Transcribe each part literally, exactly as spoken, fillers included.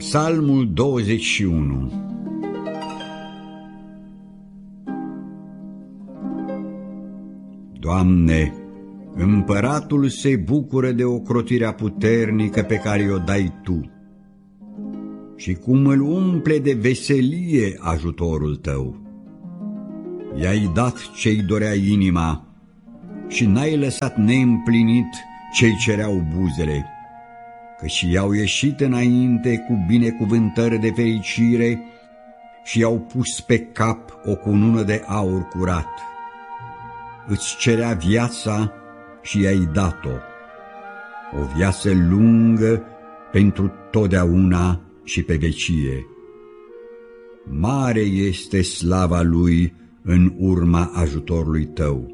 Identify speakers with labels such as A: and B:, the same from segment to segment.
A: Psalmul douăzeci și unu. Doamne, împăratul se bucură de ocrotirea puternică pe care o dai Tu și cum îl umple de veselie ajutorul Tău. I-ai dat ce-i dorea inima și n-ai lăsat neîmplinit ce-i cereau buzele, căci i-au ieșit înainte cu binecuvântări de fericire și i-au pus pe cap o cunună de aur curat. Îți cerea viața și i-ai dat-o, o viață lungă pentru totdeauna și pe vecie. Mare este slava Lui în urma ajutorului Tău.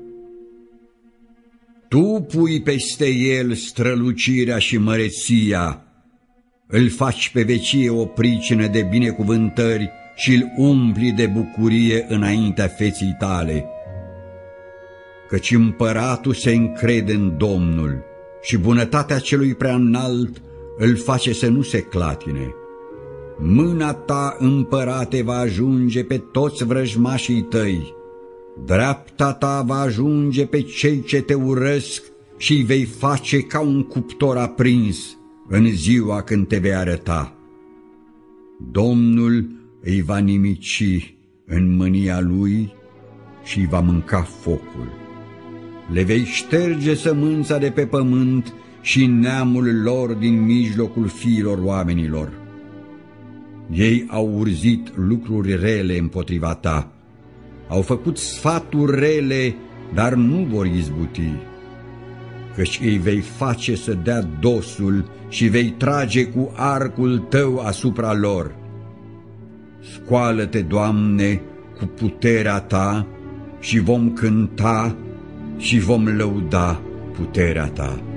A: Tu pui peste El strălucirea și măreția, îl faci pe vecie o pricină de binecuvântări și îl umpli de bucurie înaintea feții Tale. Căci împăratul se încrede în Domnul și bunătatea celui prea înalt îl face să nu se clatine. Mâna Ta, împărate, va ajunge pe toți vrăjmașii Tăi, dreapta Ta va ajunge pe cei ce Te urăsc și îi vei face ca un cuptor aprins în ziua când Te vei arăta. Domnul îi va nimici în mânia Lui și îi va mânca focul. Le vei șterge sămânța de pe pământ și neamul lor din mijlocul fiilor oamenilor. Ei au urzit lucruri rele împotriva Ta, au făcut sfaturi rele, dar nu vor izbuti, căci îi vei face să dea dosul și vei trage cu arcul Tău asupra lor. Scoală-te, Doamne, cu puterea Ta și vom cânta și vom lăuda puterea Ta.